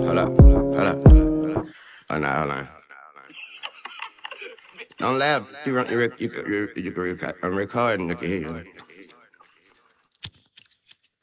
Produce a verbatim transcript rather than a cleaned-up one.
Hold up, hold up. Hold on, hold on. Don't laugh. You, run, you, rec- you, can- you, you can record. I'm recording. I can hear you.